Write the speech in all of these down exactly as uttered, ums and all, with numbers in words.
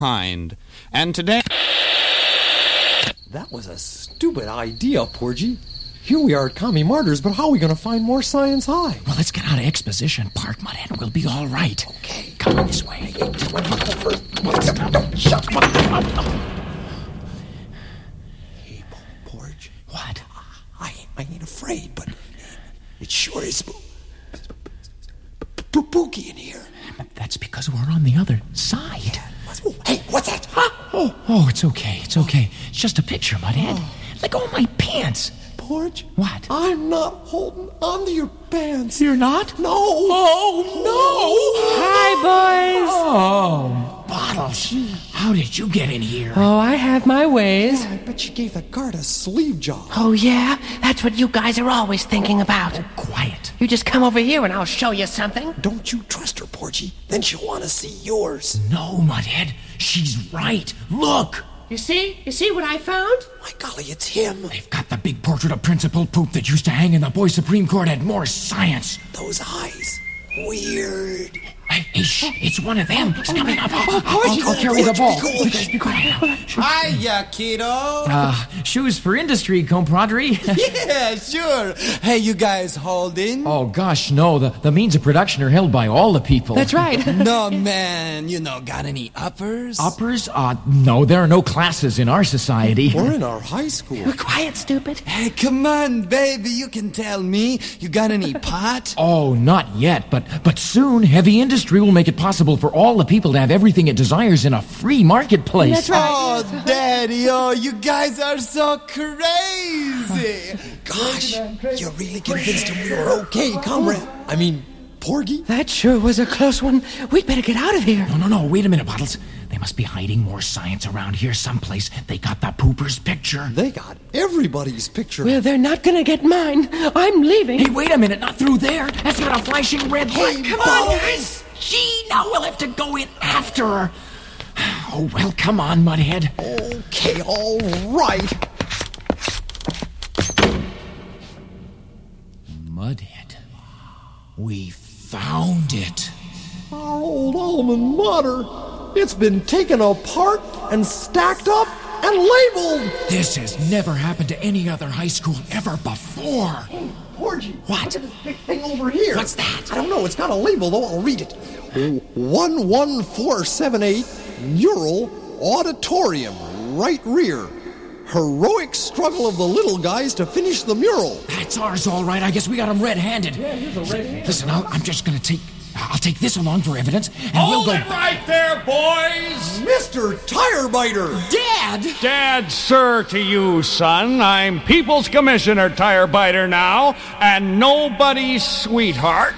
Kind. And today... That was a stupid idea, Porgy. Here we are at Commie Martyrs, but how are we going to find more Science High? Well, let's get out of Exposition Park, Mudhead. We'll be all right. Okay. Come on this way. Hey, hey, just let me go first. Don't shut up. Hey, Porgy. What? I, I ain't afraid, but it sure is spooky in here. But that's because we're on the other side. Oh, hey, what's that? Huh? Oh, oh, it's okay. It's okay. It's just a picture, Mudhead. Oh. Let go of my pants. Porgy? What? I'm not holding onto your pants. You're not? No. Oh, Hi, boys. Oh, Bottles. How did you get in here? Oh, I have my ways. I bet she gave the guard a sleeve job. Oh, yeah? That's what you guys are always thinking about. Oh, quiet. You just come over here and I'll show you something. Don't you trust her, Porgy. Then she'll want to see yours. No, Mudhead. She's right. Look. You see? You see what I found? My golly, it's him. They've got the big portrait of Principal Poop that used to hang in the Boys Supreme Court at Morse Science. Those eyes. Weird. Hey, hey, shh, it's one of them. He's coming up. oh, I'll, Porgy, I'll carry the Porgy, ball. be cool. Just be quiet now. Hiya, kiddo. Uh, shoes for industry, compadre. Yeah, sure. Hey, you guys holding? Oh, gosh, no. The, the means of production are held by all the people. That's right. No, man. You know, got any uppers? Uppers? Uh, no, there are no classes in our society. We're in our high school. Be quiet, stupid. Hey, come on, baby. You can tell me. You got any pot? Oh, not yet, but but soon heavy industry will make it possible for all the people to have everything it desires in a free marketplace. That's right. Oh, Daddy, oh, you guys are so crazy. Gosh, you really convinced him we were okay, comrade. I mean, Porgy? That sure was a close one. We'd better get out of here. No, no, no, wait a minute, Bottles. They must be hiding more science around here someplace. They got the pooper's picture. They got everybody's picture. Well, they're not gonna get mine. I'm leaving. Hey, wait a minute, not through there. That's got a flashing red light. Hey, Come Bottles. on, guys. Gee, now we'll have to go in after her. Oh, well, come on, Mudhead. Okay, all right. Mudhead. We found it. Our old alma mater. It's been taken apart and stacked up and labeled. This has never happened to any other high school ever before. Porgy, What? look at this big thing over here. What's that? I don't know. It's got a label, though. I'll read it. one one four seven eight Mural Auditorium, right rear. Heroic struggle of the little guys to finish the mural. That's ours, all right. I guess we got them red-handed. Yeah, here's a red-handed. Listen, I'll, I'm just going to take... I'll take this along for evidence, and Hold we'll go... it right there, boys! Mister Tire Biter. Dad! Dad, sir, to you, son. I'm People's Commissioner Tire Biter now, and nobody's sweetheart.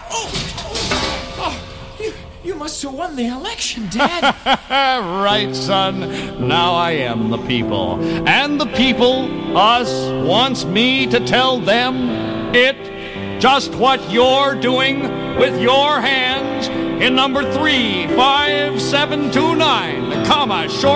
You, you must have won the election, Dad. Right, son. Now I am the people. And the people, us, wants me to tell them it, just what you're doing with your hands in number three five seven two nine, comma, short.